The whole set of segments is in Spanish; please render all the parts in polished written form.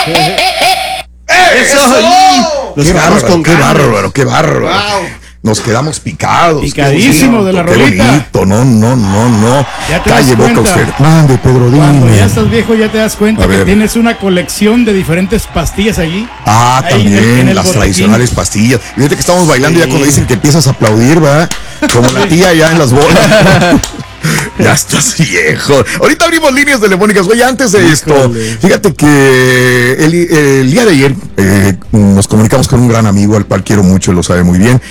¡Eso! Qué bárbaro, qué bárbaro. Wow. Nos quedamos picados. Picadísimo de la Qué rolita. bonito, no. Ya te Calle das boca cuenta. usted. Mande, Pedro, Cuando dime. ya estás viejo ya te das cuenta A que ver. tienes una colección de diferentes pastillas allí. Ah, Ahí en también, el las botiquín. tradicionales pastillas. Fíjate que estamos bailando Sí. ya cuando dicen que empiezas a aplaudir, ¿verdad? Como la tía ya en las bolas. Ya estás viejo. Ahorita abrimos líneas telefónicas. Oye, antes de esto, Híjole. fíjate que el día de ayer nos comunicamos con un gran amigo al cual quiero mucho, lo sabe muy bien.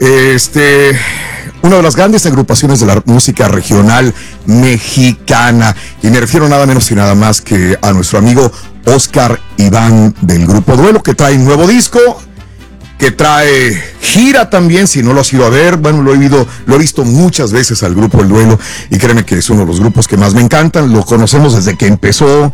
Una de las grandes agrupaciones de la música regional mexicana. Y me refiero nada menos y nada más que a nuestro amigo Oscar Iván del Grupo Duelo, que trae un nuevo disco, que trae gira también, si no lo has ido a ver. Bueno, lo he visto muchas veces al Grupo El Duelo, y créeme que es uno de los grupos que más me encantan. Lo conocemos desde que empezó,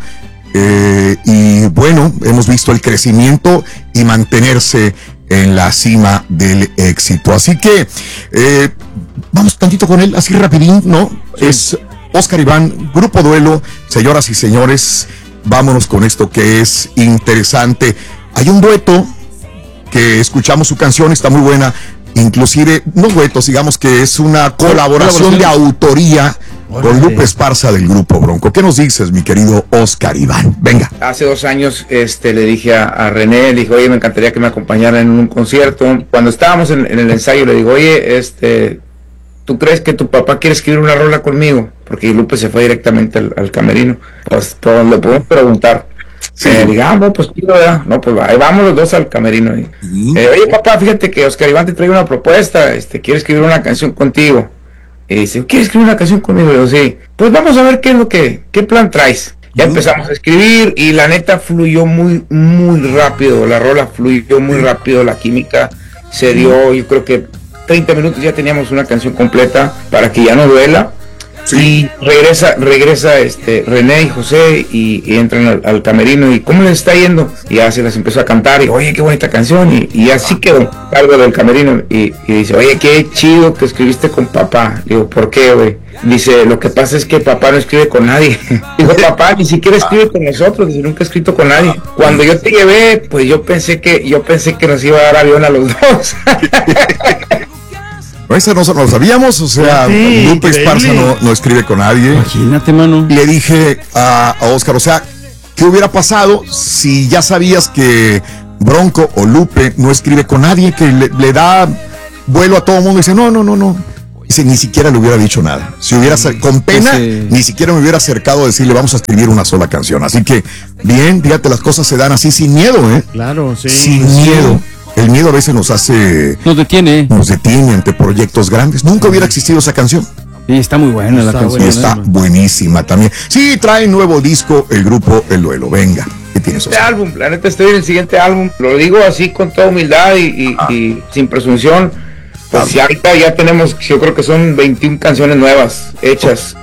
y bueno, hemos visto el crecimiento y mantenerse en la cima del éxito. Así que vamos tantito con él, así rapidín, ¿no? Sí. Es Oscar Iván, Grupo Duelo. Señoras y señores, vámonos con esto que es interesante. Hay un dueto que escuchamos su canción, está muy buena, inclusive, no duetos, digamos que es una colaboración de autoría con Lupe Esparza del Grupo Bronco. ¿Qué nos dices, mi querido Oscar Iván? Venga. Hace 2 años le dije a René, le dije, oye, me encantaría que me acompañara en un concierto. Cuando estábamos en el ensayo, le digo, oye, ¿tú crees que tu papá quiere escribir una rola conmigo? Porque Lupe se fue directamente al camerino. Pues le podemos preguntar. Sí. Digamos, pues quiero, ¿verdad? No, pues ahí vamos los dos al camerino. Oye, papá, fíjate que Oscar Iván te trae una propuesta, quiere escribir una canción contigo. Y dice, ¿quieres escribir una canción conmigo? Y yo, sí. Pues vamos a ver qué plan traes. Ya empezamos a escribir y la neta fluyó muy, muy rápido. La rola fluyó muy rápido, la química se dio. Yo creo que 30 minutos ya teníamos una canción completa para que ya no duela. Sí. Y regresa René y José y entran al camerino y ¿cómo les está yendo? Y ya se las empezó a cantar y oye, qué bonita canción, y así quedó algo del camerino y dice, oye, qué chido que escribiste con papá. Digo, ¿por qué, güey? Dice, lo que pasa es que papá no escribe con nadie. Digo, papá ni siquiera escribe con nosotros, dice, nunca ha escrito con nadie. Cuando yo te llevé, pues yo pensé que nos iba a dar avión a los dos. Esa no lo sabíamos, o sea, sí, Lupe Esparza no escribe con nadie. Imagínate, mano. Le dije a Oscar, o sea, ¿qué hubiera pasado si ya sabías que Bronco o Lupe no escribe con nadie, que le da vuelo a todo el mundo? Y dice, no. Dice, ni siquiera le hubiera dicho nada. Si hubiera, con pena, ni siquiera me hubiera acercado a decirle, vamos a escribir una sola canción. Así que, bien, fíjate, las cosas se dan así sin miedo, ¿eh? Claro, sí. Sin miedo. El miedo a veces nos detiene ante proyectos grandes. Nunca hubiera existido esa canción. Sí, está muy buena la canción. Y está buenísima también. Sí, trae nuevo disco el Grupo El Duelo. Venga, ¿qué tienes? Este álbum, la neta, estoy en el siguiente álbum. Lo digo así con toda humildad y sin presunción. Pues si ahorita ya tenemos, yo creo que son 21 canciones nuevas hechas.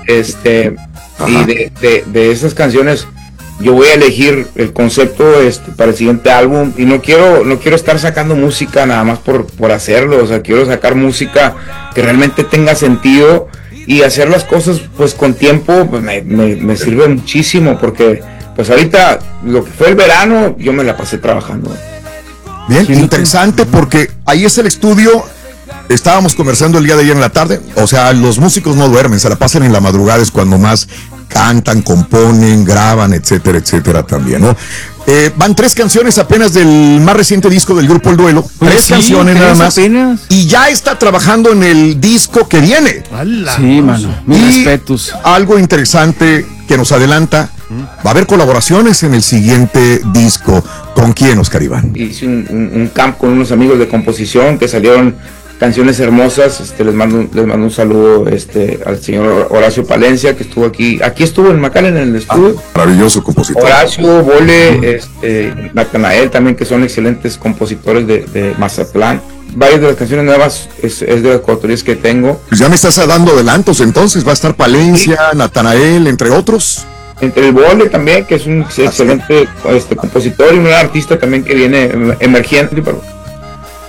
Y de esas canciones yo voy a elegir el concepto para el siguiente álbum, y no quiero estar sacando música nada más por hacerlo. O sea, quiero sacar música que realmente tenga sentido, y hacer las cosas pues con tiempo pues, me sirve muchísimo, porque pues ahorita lo que fue el verano yo me la pasé trabajando. Bien, interesante, porque ahí es el estudio. Estábamos conversando el día de ayer en la tarde. O sea, los músicos no duermen, se la pasan en la madrugada, es cuando más cantan, componen, graban, etcétera, etcétera también, ¿no? Van 3 canciones apenas del más reciente disco del Grupo El Duelo. 3 canciones nada más. Apenas. Y ya está trabajando en el disco que viene. Sí, mano. Mis respetos. Algo interesante que nos adelanta. Va a haber colaboraciones en el siguiente disco. ¿Con quién, Oscar Iván? Hice un camp con unos amigos de composición que salieron canciones hermosas. Les mando un saludo al señor Horacio Palencia, que estuvo aquí estuvo en McAllen en el estudio. Maravilloso compositor. Horacio, Bole, Natanael también, que son excelentes compositores de Mazatlán. Varias de las canciones nuevas es de las coautorías que tengo. Pues ya me estás dando adelantos, entonces va a estar Palencia, sí. Natanael, entre otros. Entre el Bole también, que es un excelente compositor, y un artista también que viene emergiendo.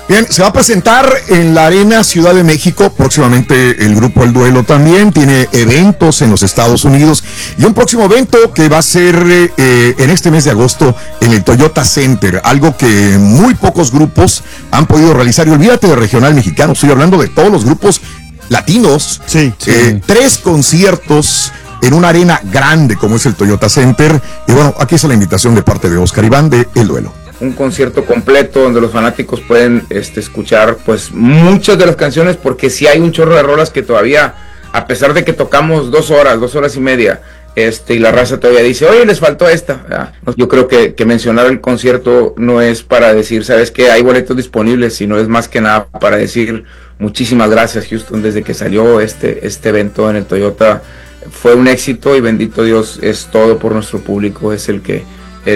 Bien, se va a presentar en la Arena Ciudad de México, próximamente el grupo El Duelo también, tiene eventos en los Estados Unidos y un próximo evento que va a ser en este mes de agosto en el Toyota Center, algo que muy pocos grupos han podido realizar. Y olvídate de regional mexicano, estoy hablando de todos los grupos latinos. Sí. 3 conciertos en una arena grande como es el Toyota Center. Y bueno, aquí está la invitación de parte de Oscar Iván de El Duelo. Un concierto completo donde los fanáticos pueden escuchar pues muchas de las canciones, porque sí hay un chorro de rolas que todavía, a pesar de que tocamos 2 horas y media, y la raza todavía dice, oye, les faltó esta. Yo creo que mencionar el concierto no es para decir, sabes que hay boletos disponibles, sino es más que nada para decir muchísimas gracias, Houston. Desde que salió este evento en el Toyota fue un éxito, y bendito Dios, es todo por nuestro público, es el que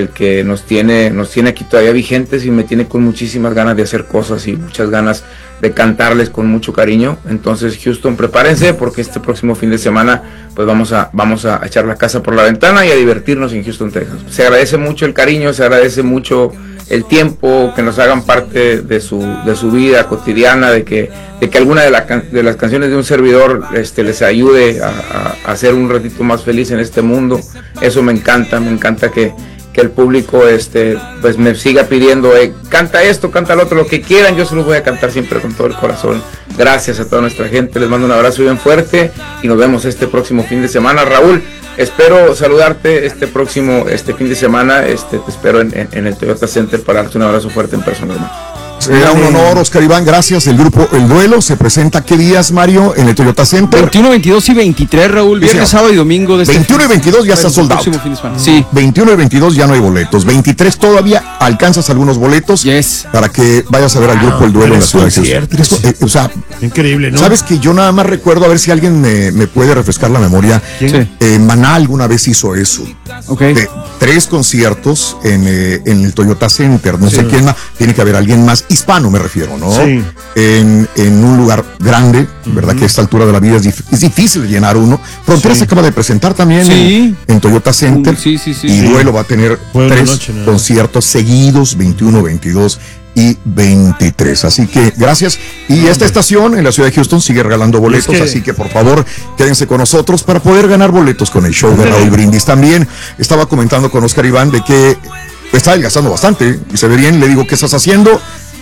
nos tiene aquí todavía vigentes, y me tiene con muchísimas ganas de hacer cosas y muchas ganas de cantarles con mucho cariño. Entonces, Houston, prepárense, porque este próximo fin de semana pues vamos a echar la casa por la ventana y a divertirnos en Houston, Texas. Se agradece mucho el cariño, se agradece mucho el tiempo, que nos hagan parte de su vida cotidiana, de que alguna de las canciones de un servidor les ayude a hacer un ratito más feliz en este mundo. Eso me encanta que el público pues me siga pidiendo, canta esto, canta lo otro, lo que quieran, yo se los voy a cantar siempre con todo el corazón. Gracias a toda nuestra gente, les mando un abrazo bien fuerte y nos vemos este próximo fin de semana. Raúl, espero saludarte este fin de semana, te espero en el Toyota Center para darte un abrazo fuerte en persona, hermano. Será un honor, Oscar Iván, gracias. El grupo El Duelo se presenta, ¿qué días, Mario, en el Toyota Center? 21, 22 y 23, Raúl. Viernes, sábado y domingo. 21 y 22 ya está soldado. Sí. 21 y 22 ya no hay boletos. 23 todavía alcanzas algunos boletos. Yes. Para que vayas a ver al grupo El Duelo en la ciudad de Houston. O sea, increíble, ¿no? Sabes que yo nada más recuerdo, a ver si alguien me puede refrescar la memoria. Sí. Maná alguna vez hizo eso. Okay. 3 conciertos en el Toyota Center. No sé quién más. Tiene que haber alguien más. Hispano me refiero, ¿no? Sí. En un lugar grande, ¿verdad? Que a esta altura de la vida es difícil llenar uno. Fronteras se acaba de presentar también en Toyota Center. Sí. Y Duelo va a tener 3 conciertos seguidos, 21, 22 y 23. Así que gracias. Y esta estación en la ciudad de Houston sigue regalando boletos, así que por favor quédense con nosotros para poder ganar boletos con el show de Raúl Brindis. También estaba comentando con Oscar Iván de que está adelgazando bastante y se ve bien. Le digo, ¿qué estás haciendo?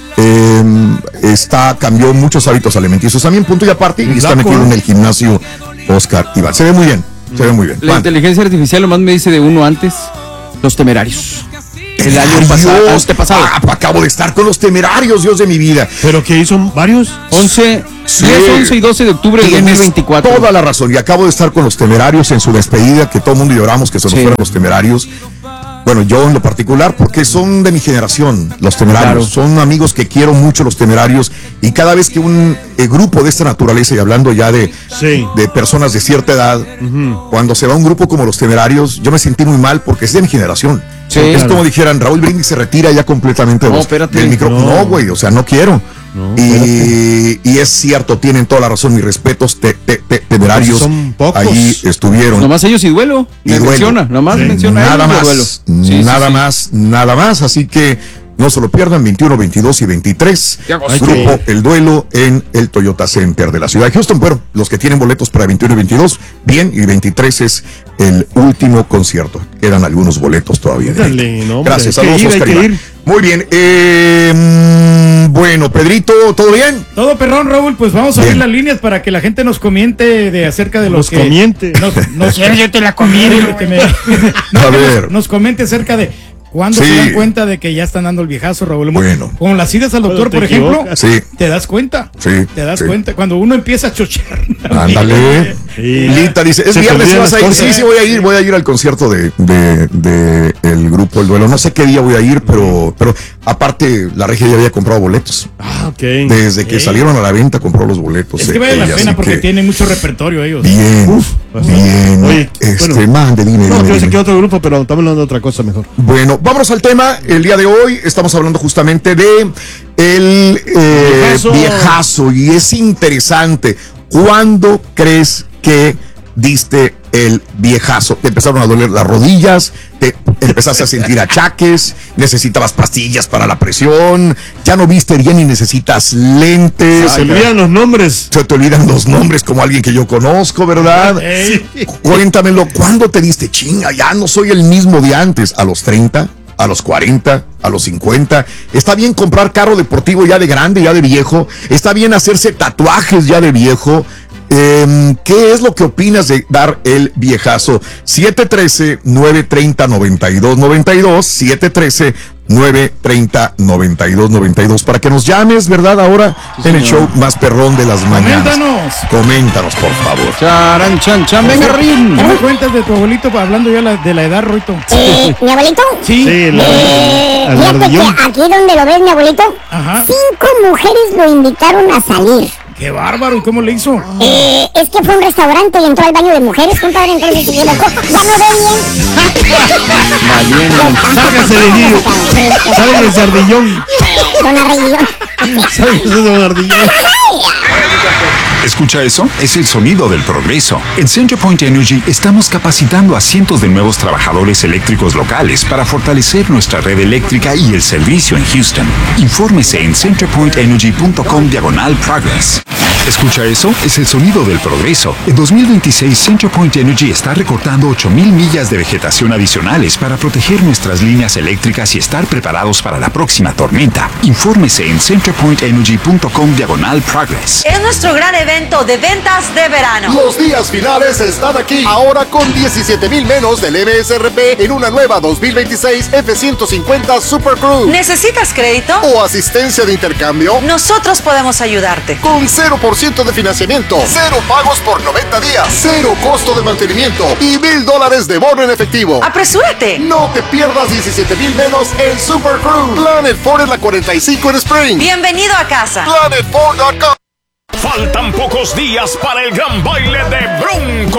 Cambió muchos hábitos alimenticios también, punto y aparte, y está metido en el gimnasio Oscar Iván. Se ve muy bien. La inteligencia artificial nomás me dice de uno antes, Los Temerarios. El año pasado. Acabo de estar con Los Temerarios, Dios de mi vida. ¿Pero qué hizo? ¿Varios? 10, 11 y 12 de octubre de 2024. Toda la razón, y acabo de estar con Los Temerarios en su despedida, que todo el mundo lloramos que se nos fueran Los Temerarios. Bueno, yo en lo particular, porque son de mi generación, Los Temerarios. Claro. Son amigos que quiero mucho, Los Temerarios. Y cada vez que un grupo de esta naturaleza, y hablando ya de personas de cierta edad, cuando se va un grupo como Los Temerarios, yo me sentí muy mal porque es de mi generación. Sí, es como dijeran, Raúl Brindis se retira ya completamente del micrófono. No, güey, o sea, no quiero. No, y es cierto, tienen toda la razón, mis respetos, Temerarios. Son pocos. Ahí estuvieron. Nomás ellos y Duelo. Menciona. Nada más. Así que no se lo pierdan, 21, 22 y 23. Grupo El Duelo en el Toyota Center de la ciudad de Houston. Bueno, los que tienen boletos para 21 y 22, bien, y 23 es el último concierto. Quedan algunos boletos todavía. Gracias, saludos, Oscar Iván. Muy bien, bueno, Pedrito, ¿todo bien? Todo perrón, Raúl, pues vamos a abrir las líneas para que la gente nos comente acerca de los que... yo te la comiente. Nos comente acerca de... ¿Cuándo se dan cuenta de que ya están dando el viejazo, Raúl? Bueno. Con las idas al doctor, por ejemplo, te das cuenta. Te das cuenta. Cuando uno empieza a chochear. Ándale. Lita dice, ¿es viernes y vas a ir? Sí, voy a ir al concierto de el grupo El Duelo. No sé qué día voy a ir, pero aparte la regia ya había comprado boletos. Desde que salieron a la venta compró los boletos. Es que vale la pena porque tienen mucho repertorio ellos. Bien. Oye, dime. No, yo sé que otro grupo, pero estamos hablando de otra cosa mejor. Bueno, vámonos al tema. El día de hoy estamos hablando justamente de el viejazo, y es interesante. ¿Cuándo crees que diste el viejazo? Te empezaron a doler las rodillas, te empezaste a sentir achaques, necesitabas pastillas para la presión, ya no viste bien y necesitas lentes. Se te olvidan los nombres. Se te olvidan los nombres como alguien que yo conozco, ¿verdad? Sí. Cuéntamelo, ¿cuándo te diste chinga? Ya no soy el mismo de antes. ¿A los 30? ¿A los 40? ¿A los 50? Está bien comprar carro deportivo ya de grande, ya de viejo. Está bien hacerse tatuajes ya de viejo. ¿Qué es lo que opinas de dar el viejazo? 713-930-9292, 713-930-9292, para que nos llames, ¿verdad? Ahora sí, en el show más perrón de las mañanas. Coméntanos, por favor. Charan, chan, chan, venga, Rin. ¿Qué me cuentas de tu abuelito, hablando ya de la edad, Ruito? ¿Mi abuelito? Sí. Fíjate que aquí donde lo ves, mi abuelito, 5 mujeres lo invitaron a salir. ¡Qué bárbaro! ¿Y cómo le hizo? Es que fue a un restaurante y entró al baño de mujeres, compadre, entonces ya no ve bien. Sácase de niño. Sale el sardillón. Don Ardillón. Sale el Ardillón. ¿Escucha eso? Es el sonido del progreso. En CenterPoint Energy estamos capacitando a cientos de nuevos trabajadores eléctricos locales para fortalecer nuestra red eléctrica y el servicio en Houston. Infórmese en centerpointenergy.com/progress. ¿Escucha eso? Es el sonido del progreso. En 2026, CenterPoint Energy está recortando 8,000 millas de vegetación adicionales para proteger nuestras líneas eléctricas y estar preparados para la próxima tormenta. Infórmese en centerpointenergy.com/progress. Es nuestro gran evento de ventas de verano. Los días finales están aquí. Ahora con 17,000 menos del MSRP en una nueva 2026 F-150 Super Cruise. ¿Necesitas crédito? ¿O asistencia de intercambio? Nosotros podemos ayudarte. Con 0% de financiamiento, 0 pagos por 90 días, 0 costo de mantenimiento y $1,000 de bono en efectivo. ¡Apresúrate! No te pierdas 17,000 menos en Super Cruise. Planet Ford en la 45 en Spring. Bienvenido a casa. PlanetFord.com. Faltan pocos días para el gran baile de Bronco.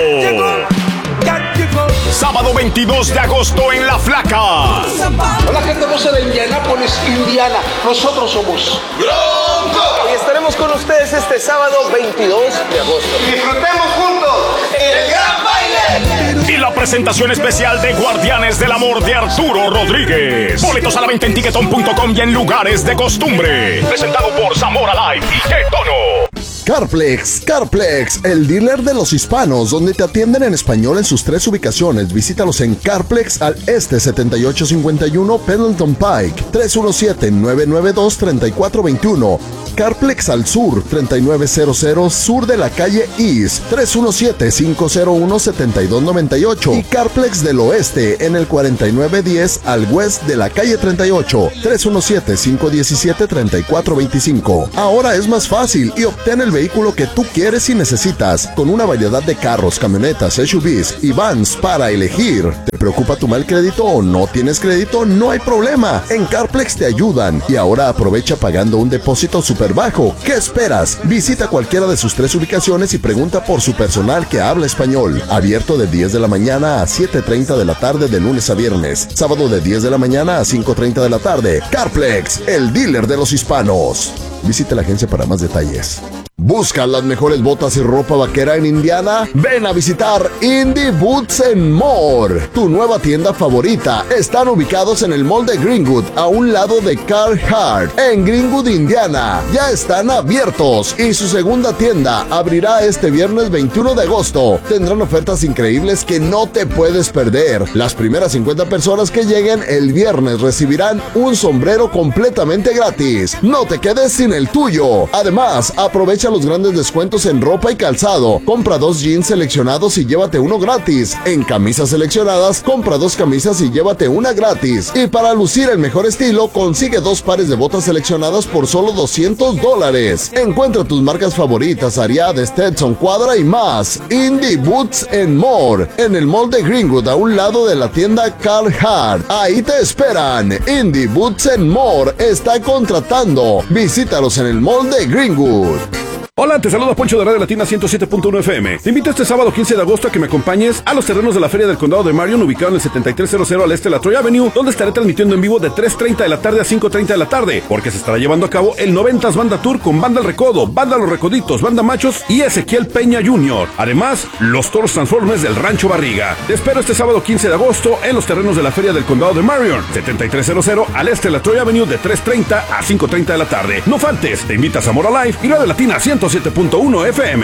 Sábado 22 de agosto en La Flaca. Hola, gente hermosa de Indianápolis, Indiana. Nosotros somos Bronco. Y estaremos con ustedes este sábado 22 de agosto. Disfrutemos juntos el gran baile. Y la presentación especial de Guardianes del Amor de Arturo Rodríguez. Boletos a la venta en Ticketon.com y en lugares de costumbre. Presentado por Zamora Live y K-Tono. Carplex, el dealer de los hispanos, donde te atienden en español en sus 3 ubicaciones. Visítalos en Carplex al este 7851 Pendleton Pike, 317-992-3421. Carplex al sur, 3900 sur de la calle East, 317-501-7298. Y Carplex del oeste en el 4910 al west de la calle 38, 317-517-3425. Ahora es más fácil y obtén el vehículo que tú quieres y necesitas, con una variedad de carros, camionetas, SUVs y vans para elegir. ¿Te preocupa tu mal crédito o no tienes crédito? No hay problema, en Carplex te ayudan. Y ahora aprovecha pagando un depósito súper bajo. ¿Qué esperas? Visita cualquiera de sus 3 ubicaciones y pregunta por su personal que habla español. Abierto de 10 de la mañana a 7:30 de la tarde de lunes a viernes. Sábado de 10 de la mañana a 5:30 de la tarde. Carplex, el dealer de los hispanos. Visita la agencia para más detalles. ¿Buscas las mejores botas y ropa vaquera en Indiana? Ven a visitar Indie Boots and More, tu nueva tienda favorita. Están ubicados en el mall de Greenwood, a un lado de Carhartt, en Greenwood, Indiana. Ya están abiertos y su segunda tienda abrirá este viernes 21 de agosto. Tendrán ofertas increíbles que no te puedes perder. Las primeras 50 personas que lleguen el viernes recibirán un sombrero completamente gratis. No te quedes sin el tuyo. Además, aprovecha los grandes descuentos en ropa y calzado. Compra 2 jeans seleccionados y llévate uno gratis. En camisas seleccionadas, compra 2 camisas y llévate una gratis. Y para lucir el mejor estilo, consigue 2 pares de botas seleccionadas por solo $200. Encuentra tus marcas favoritas, Ariat, Stetson, Quadra y más. Indie Boots and More, en el mall de Greenwood, a un lado de la tienda Carhartt. Ahí te esperan. Indie Boots and More está contratando. Visítalos en el mall de Greenwood. Hola, te saluda Poncho de Radio Latina 107.1 FM. Te invito este sábado 15 de agosto a que me acompañes a los terrenos de la Feria del Condado de Marion, ubicado en el 7300 al este de la Troy Avenue, donde estaré transmitiendo en vivo de 3:30 de la tarde a 5:30 de la tarde, porque se estará llevando a cabo el 90s Banda Tour con Banda El Recodo, Banda Los Recoditos, Banda Machos y Ezequiel Peña Jr. Además, los Toros Transformers del Rancho Barriga. Te espero este sábado 15 de agosto en los terrenos de la Feria del Condado de Marion, 7300 al este de la Troy Avenue, de 3:30 a 5:30 de la tarde. No faltes, te invita a Zamora Live y Radio Latina 107.1 FM.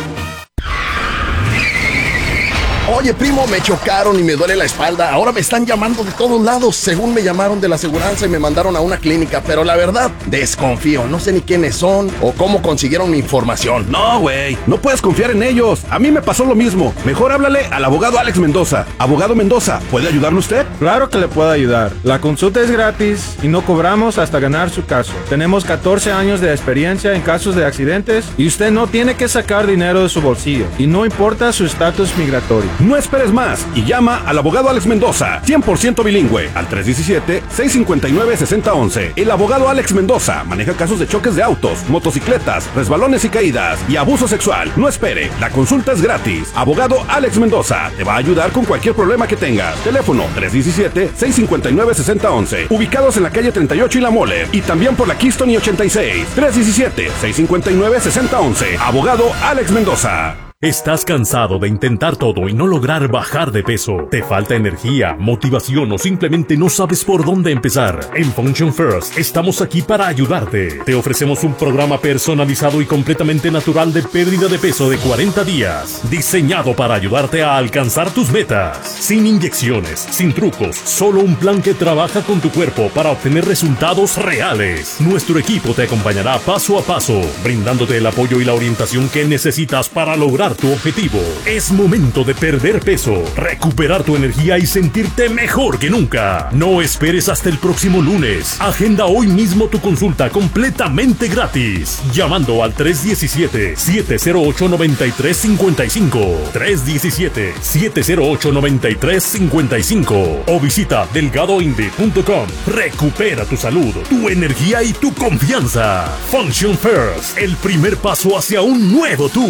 Oye, primo, me chocaron y me duele la espalda. Ahora me están llamando de todos lados. Según me llamaron de la aseguranza y me mandaron a una clínica. Pero la verdad, desconfío. No sé ni quiénes son o cómo consiguieron mi información. No, güey, no puedes confiar en ellos. A mí me pasó lo mismo. Mejor háblale al abogado Alex Mendoza. Abogado Mendoza, ¿puede ayudarle usted? Claro que le puedo ayudar. La consulta es gratis y no cobramos hasta ganar su caso. Tenemos 14 años de experiencia en casos de accidentes y usted no tiene que sacar dinero de su bolsillo. Y no importa su estatus migratorio. No esperes más y llama al abogado Alex Mendoza, 100% bilingüe, al 317-659-6011. El abogado Alex Mendoza maneja casos de choques de autos, motocicletas, resbalones y caídas y abuso sexual. No espere, la consulta es gratis. Abogado Alex Mendoza te va a ayudar con cualquier problema que tengas. Teléfono 317-659-6011. Ubicados en la calle 38 y La Mole y también por la Keystone y 86. 317-659-6011. Abogado Alex Mendoza. ¿Estás cansado de intentar todo y no lograr bajar de peso? ¿Te falta energía, motivación o simplemente no sabes por dónde empezar? En Function First estamos aquí para ayudarte. Te ofrecemos un programa personalizado y completamente natural de pérdida de peso de 40 días, diseñado para ayudarte a alcanzar tus metas. Sin inyecciones, sin trucos, solo un plan que trabaja con tu cuerpo para obtener resultados reales. Nuestro equipo te acompañará paso a paso, brindándote el apoyo y la orientación que necesitas para lograr tu objetivo. Es momento de perder peso, recuperar tu energía y sentirte mejor que nunca. No esperes hasta el próximo lunes. Agenda hoy mismo tu consulta completamente gratis, llamando al 317-708-9355, 317-708-9355 o visita delgadoindy.com. Recupera tu salud, tu energía y tu confianza. Function First, el primer paso hacia un nuevo tú.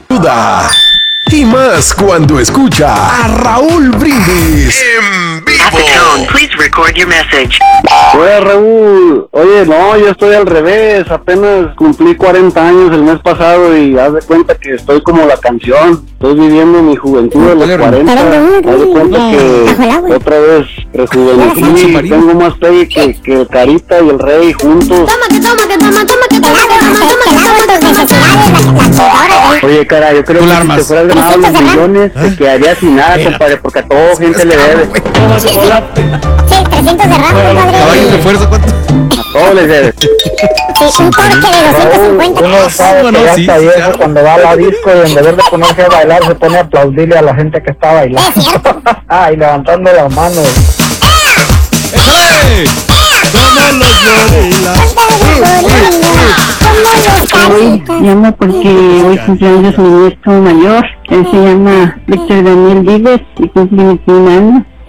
Y más cuando escucha a Raúl Brindis en vivo. Please record your message. Oye, Raúl, oye, no, yo estoy al revés, apenas cumplí 40 años el mes pasado y haz de cuenta que estoy como la canción, estoy viviendo mi juventud de los 40, haz de cuenta que otra vez rejuvenecí, tengo más pegue que Carita y el Rey juntos. Oye, cara, yo creo que si te fueras ganado los millones, te quedarías sin nada, compadre, porque a toda gente le debe. Sí, 300 de ramo, compadre. ¿Caballos de fuerza cuánto? A todos les debe. Sí, un torque de 250. Uno sabe que ya está viejo cuando va a la disco y en vez de ponerse a bailar se pone a aplaudirle a la gente que está bailando. Y levantando las manos. Llamo porque hoy cumpleaños mi nieto mayor. Él se llama Víctor Daniel Vives y cumple 21 años.